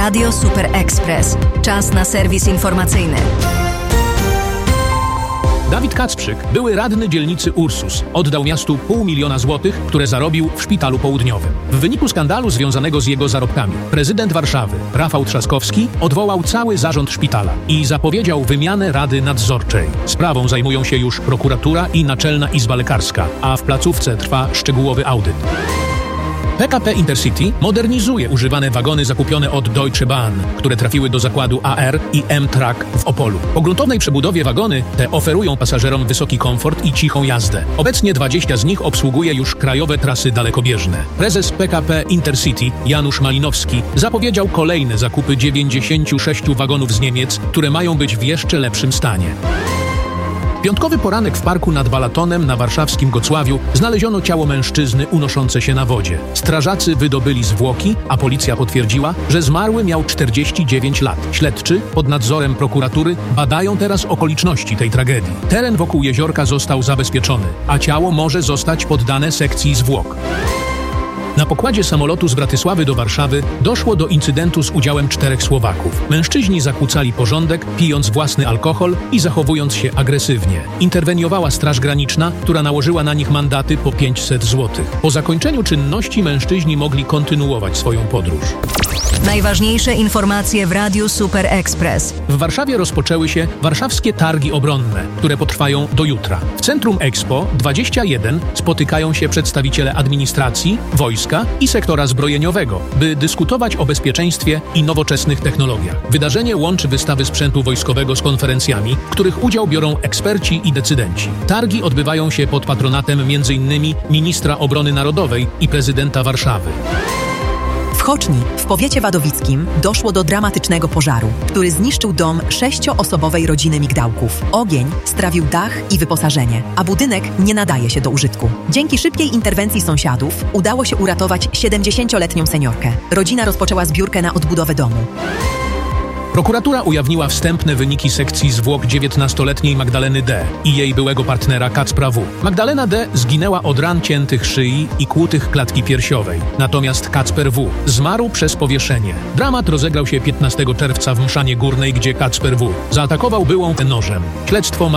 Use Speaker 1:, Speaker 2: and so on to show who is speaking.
Speaker 1: Radio Super Express. Czas na serwis informacyjny.
Speaker 2: Dawid Kacprzyk, były radny dzielnicy Ursus, oddał miastu $500 000 złotych, które zarobił w Szpitalu Południowym. W wyniku skandalu związanego z jego zarobkami prezydent Warszawy, Rafał Trzaskowski, odwołał cały zarząd szpitala i zapowiedział wymianę Rady Nadzorczej. Sprawą zajmują się już prokuratura i Naczelna Izba Lekarska, a w placówce trwa szczegółowy audyt. PKP Intercity modernizuje używane wagony zakupione od Deutsche Bahn, które trafiły do zakładu AR i M-Track w Opolu. Po gruntownej przebudowie wagony te oferują pasażerom wysoki komfort i cichą jazdę. Obecnie 20 z nich obsługuje już krajowe trasy dalekobieżne. Prezes PKP Intercity Janusz Malinowski zapowiedział kolejne zakupy 96 wagonów z Niemiec, które mają być w jeszcze lepszym stanie. Piątkowy poranek w parku nad Balatonem na warszawskim Gocławiu znaleziono ciało mężczyzny unoszące się na wodzie. Strażacy wydobyli zwłoki, a policja potwierdziła, że zmarły miał 49 lat. Śledczy pod nadzorem prokuratury badają teraz okoliczności tej tragedii. Teren wokół jeziorka został zabezpieczony, a ciało może zostać poddane sekcji zwłok. Na pokładzie samolotu z Bratysławy do Warszawy doszło do incydentu z udziałem 4 Słowaków. Mężczyźni zakłócali porządek, pijąc własny alkohol i zachowując się agresywnie. Interweniowała Straż Graniczna, która nałożyła na nich mandaty po 500 zł. Po zakończeniu czynności mężczyźni mogli kontynuować swoją podróż.
Speaker 1: Najważniejsze informacje w Radiu Super Express.
Speaker 2: W Warszawie rozpoczęły się warszawskie targi obronne, które potrwają do jutra. W Centrum Expo 21 spotykają się przedstawiciele administracji, wojska i sektora zbrojeniowego, by dyskutować o bezpieczeństwie i nowoczesnych technologiach. Wydarzenie łączy wystawy sprzętu wojskowego z konferencjami, w których udział biorą eksperci i decydenci. Targi odbywają się pod patronatem m.in. ministra obrony narodowej i prezydenta Warszawy.
Speaker 3: W Choczni, w powiecie wadowickim, doszło do dramatycznego pożaru, który zniszczył dom 6-osobowej rodziny migdałków. Ogień strawił dach i wyposażenie, a budynek nie nadaje się do użytku. Dzięki szybkiej interwencji sąsiadów udało się uratować 70-letnią seniorkę. Rodzina rozpoczęła zbiórkę na odbudowę domu.
Speaker 2: Prokuratura ujawniła wstępne wyniki sekcji zwłok 19-letniej Magdaleny D. i jej byłego partnera Kacpra W. Magdalena D. zginęła od ran ciętych szyi i kłutych klatki piersiowej. Natomiast Kacper W. zmarł przez powieszenie. Dramat rozegrał się 15 czerwca w Mszanie Górnej, gdzie Kacper W. zaatakował byłą nożem. Śledztwo ma